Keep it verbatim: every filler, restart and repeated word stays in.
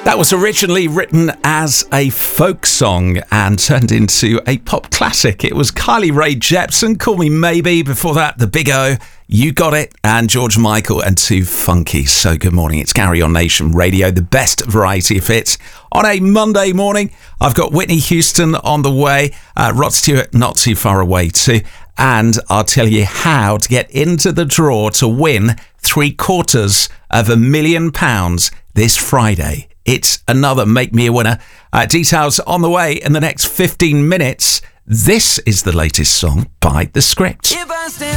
That was originally written as a folk song and turned into a pop classic. It was Kylie Rae Jepsen, Call Me Maybe. Before that, The Big O, You Got It, and George Michael and Too Funky. So good morning. It's Gary on Nation Radio, the best variety of hits. On a Monday morning, I've got Whitney Houston on the way, uh, Rod Stewart not too far away too. And I'll tell you how to get into the draw to win three quarters of a million pounds this Friday. It's another Make Me a Winner. Uh, details on the way in the next fifteen minutes. This is the latest song by The Script.